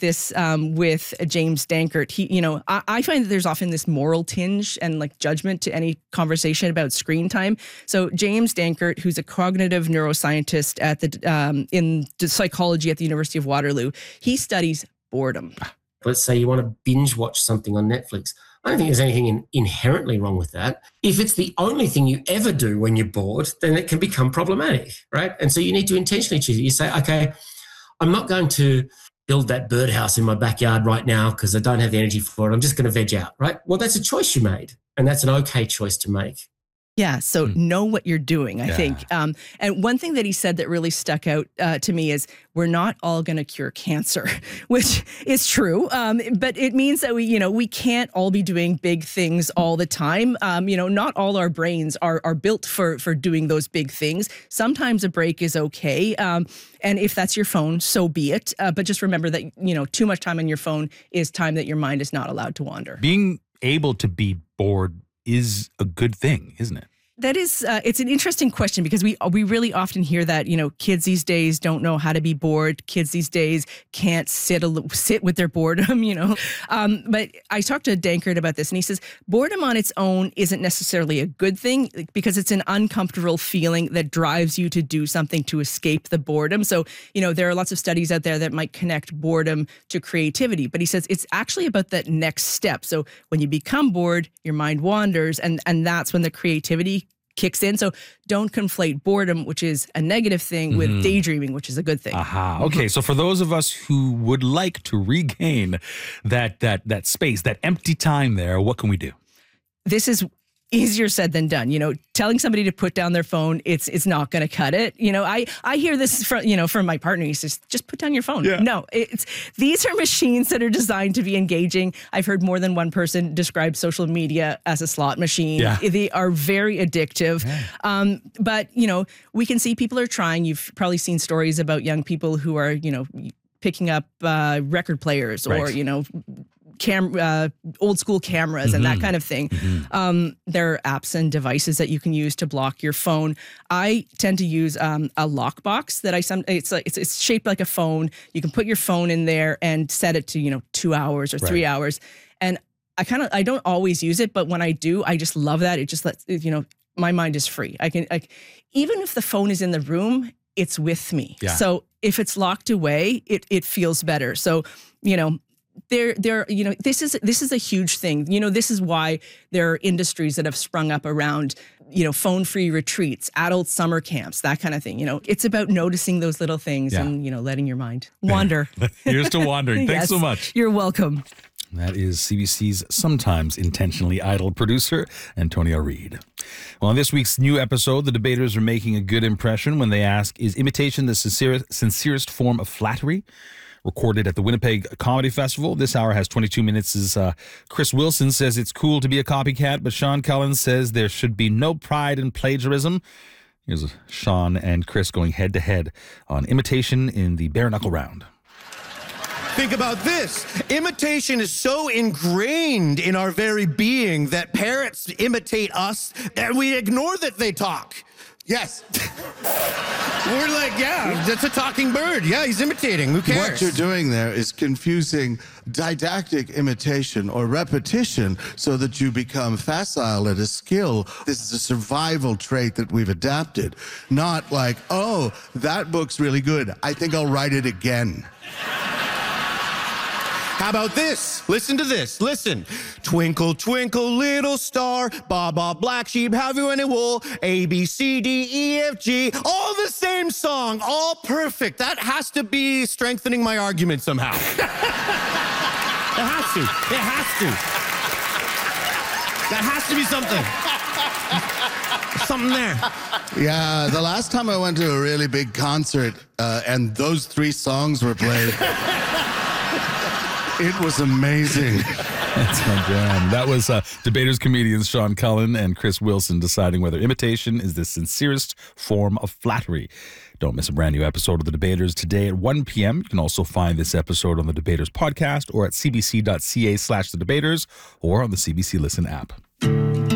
this with James Dankert. I find that there's often this moral tinge and like judgment to any conversation about screen time. So James Dankert, who's a cognitive neuroscientist at in psychology at the University of Waterloo, he studies boredom. Let's say you want to binge watch something on Netflix. I don't think there's anything inherently wrong with that. If it's the only thing you ever do when you're bored, then it can become problematic, right? And so you need to intentionally choose it. You say, okay, I'm not going to build that birdhouse in my backyard right now because I don't have the energy for it. I'm just going to veg out, right? Well, that's a choice you made, and that's an okay choice to make. Yeah, so know what you're doing, I think. And one thing that he said that really stuck out to me is we're not all going to cure cancer, which is true. But it means that we can't all be doing big things all the time. Not all our brains are built for doing those big things. Sometimes a break is okay. And if that's your phone, so be it. But just remember that, too much time on your phone is time that your mind is not allowed to wander. Being able to be bored is a good thing, isn't it? That is, it's an interesting question because we really often hear that, kids these days don't know how to be bored. Kids these days can't sit with their boredom, But I talked to Dankert about this and he says boredom on its own isn't necessarily a good thing because it's an uncomfortable feeling that drives you to do something to escape the boredom. So, there are lots of studies out there that might connect boredom to creativity, but he says it's actually about that next step. So when you become bored, your mind wanders and that's when the creativity kicks in. So don't conflate boredom, which is a negative thing, with daydreaming, which is a good thing. Okay, so for those of us who would like to regain that space, that empty time there, what can we do? This is easier said than done. Telling somebody to put down their phone, it's not going to cut it. I hear this from my partner. He says, just put down your phone. Yeah. No, these are machines that are designed to be engaging. I've heard more than one person describe social media as a slot machine. Yeah. They are very addictive. Yeah. But, we can see people are trying. You've probably seen stories about young people who are, picking up record players or, old school cameras and that kind of thing. There are apps and devices that you can use to block your phone. I tend to use a lockbox that it's shaped like a phone. You can put your phone in there and set it to 2 hours or 3 hours. And I don't always use it, but when I do, I just love that. It just lets my mind is free. Even if the phone is in the room, it's with me. Yeah. So if it's locked away, it feels better. So this is a huge thing. This is why there are industries that have sprung up around, phone-free retreats, adult summer camps, that kind of thing. It's about noticing those little things and, letting your mind wander. Here's to wandering. Thanks so much. You're welcome. That is CBC's sometimes intentionally idle producer, Antonia Reid. Well, on this week's new episode, the debaters are making a good impression when they ask, is imitation the sincerest form of flattery? Recorded at the Winnipeg Comedy Festival. This hour has 22 minutes. Chris Wilson says it's cool to be a copycat, but Sean Cullen says there should be no pride in plagiarism. Here's Sean and Chris going head-to-head on imitation in the bare knuckle round. Think about this. Imitation is so ingrained in our very being that parrots imitate us and we ignore that they talk. Yes. We're like, yeah, that's a talking bird. Yeah, he's imitating. Who cares? What you're doing there is confusing didactic imitation or repetition so that you become facile at a skill. This is a survival trait that we've adapted. Not like, oh, that book's really good. I think I'll write it again. How about this? Listen to this. Listen. Twinkle, twinkle, little star, Bob, Bob, black sheep, have you any wool? A, B, C, D, E, F, G. All the same song, all perfect. That has to be strengthening my argument somehow. It has to. It has to. That has to be something. Something there. Yeah, the last time I went to a really big concert and those three songs were played, it was amazing. That's my jam. That was debaters comedians Sean Cullen and Chris Wilson deciding whether imitation is the sincerest form of flattery. Don't miss a brand new episode of The Debaters today at 1 p.m. You can also find this episode on the Debaters podcast or at cbc.ca/thedebaters or on the CBC Listen app.